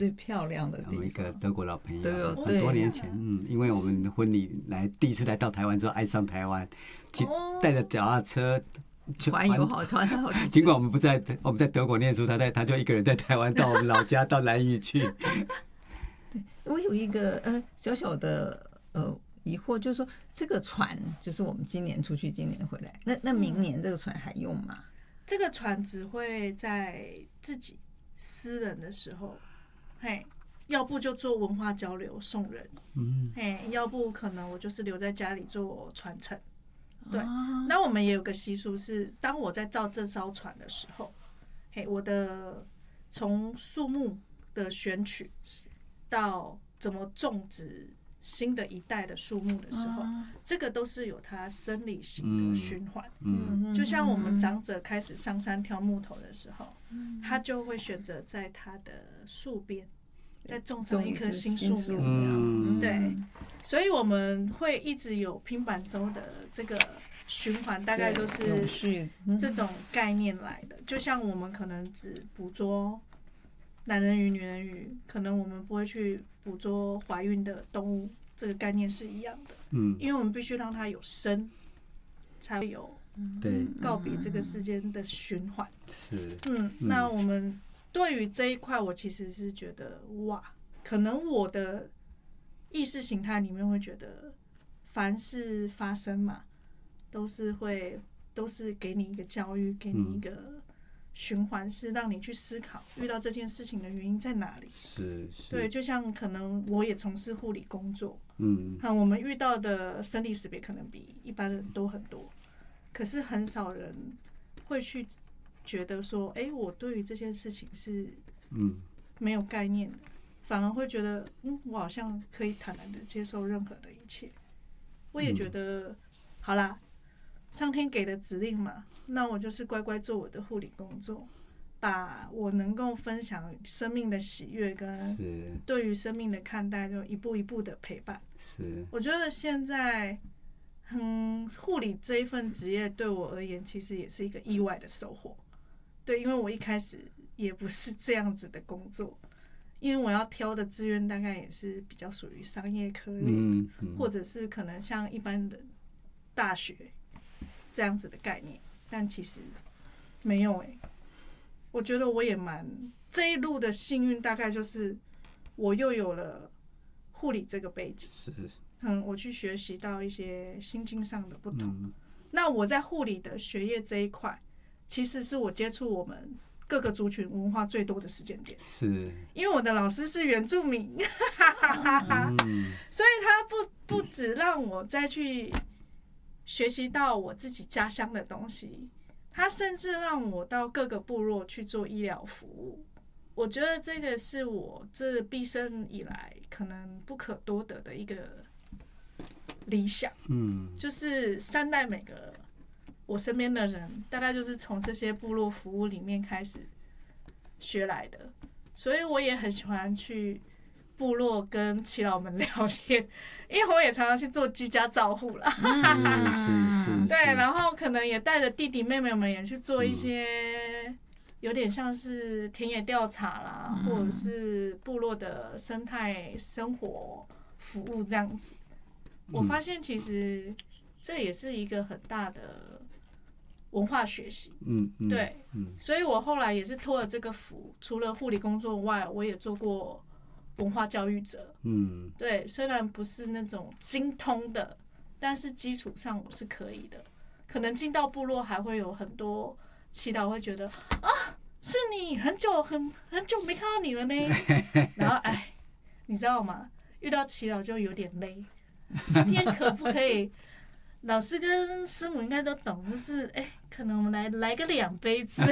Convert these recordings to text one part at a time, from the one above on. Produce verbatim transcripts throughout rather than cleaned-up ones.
最漂亮的地方。 我们一个德国老朋友， 很多年前，嗯，因为我们婚礼来第一次来到台湾之后，爱上台湾，去带着脚踏车。 环游好团好几次， 尽管我们不在我们在德国念书，他在他就一个人在台湾到我们老家到兰屿去。 对，我有一个呃小小的呃疑惑，就是说这个船就是我们今年出去，今年回来，那那明年这个船还用吗？嗯、 这个船只会在自己私人的时候，嘿，要不就做文化交流送人，嗯，嘿，要不可能我就是留在家里做传承。对，那我们也有个习俗是，当我在造这艘船的时候，嘿，我的从树木的选取到怎么种植新的一代的树木的时候，这个都是有它生理型的循环。嗯，就像我们长者开始上山挑木头的时候，他就会选择在他的树边再种上一棵新树苗，嗯，对，所以我们会一直有拼板舟的这个循环，大概都是这种概念来的。就像我们可能只捕捉男人鱼、女人鱼，可能我们不会去捕捉怀孕的动物，这个概念是一样的。嗯，因为我们必须让它有生，才会有对告别这个世间的循环。是，嗯，那我们。对于这一块，我其实是觉得哇，可能我的意识形态里面会觉得，凡事发生嘛，都是会都是给你一个教育，给你一个循环，是让你去思考遇到这件事情的原因在哪里。是，是对，就像可能我也从事护理工作，嗯，我们遇到的生离死别可能比一般人多很多，可是很少人会去。觉得说，哎、欸，我对于这件事情是嗯没有概念的，反而会觉得，嗯，我好像可以坦然的接受任何的一切。我也觉得，嗯、好啦，上天给的指令嘛，那我就是乖乖做我的护理工作，把我能够分享生命的喜悦跟对于生命的看待，就一步一步的陪伴。是，我觉得现在。嗯，护理这一份职业对我而言，其实也是一个意外的收获。对，因为我一开始也不是这样子的工作，因为我要挑的志愿大概也是比较属于商业科类，嗯嗯、或者是可能像一般的大学这样子的概念，但其实没有哎、欸。我觉得我也蛮这一路的幸运，大概就是我又有了护理这个背景。是。嗯，我去学习到一些心境上的不同。嗯、那我在护理的学业这一块，其实是我接触我们各个族群文化最多的时间点。是，因为我的老师是原住民，哈哈哈哈，所以他不不只让我再去学习到我自己家乡的东西，他甚至让我到各个部落去做医疗服务。我觉得这个是我这毕生以来可能不可多得的一个。理想，嗯，就是善待每个我身边的人，大概就是从这些部落服务里面开始学来的，所以我也很喜欢去部落跟耆老们聊天，因为我也常常去做居家照护啦，对，然后可能也带着弟弟妹妹们也去做一些有点像是田野调查啦，嗯、或者是部落的生态生活服务这样子。我发现其实这也是一个很大的文化学习，嗯，嗯对，嗯，所以我后来也是托了这个福，除了护理工作外，我也做过文化教育者，嗯，对，虽然不是那种精通的，但是基础上我是可以的。可能进到部落还会有很多祈祷，会觉得啊，是你，很久很很久没看到你了呢，然后哎，你知道吗？遇到祈祷就有点累。今天可不可以？老师跟师母应该都懂，就是哎、欸，可能我们来来个两杯子。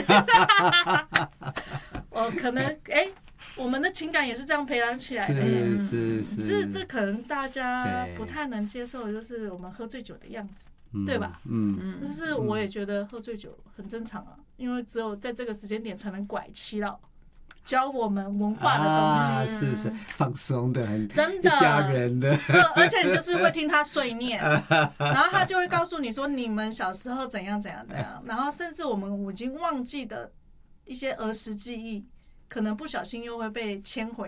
我可能哎、欸，我们的情感也是这样培养起来的，是是是。是这可能大家不太能接受的，就是我们喝醉酒的样子，对吧？嗯嗯。就是我也觉得喝醉酒很正常啊，因为只有在这个时间点才能拐七老。教我们文化的东西， 啊、是是放松的，很真的， 一家人的， 而且你就是会听他碎念，然后他就会告诉你说你们小时候怎样怎样怎样，然后甚至我们已经忘记的一些儿时记忆，可能不小心又会被牵回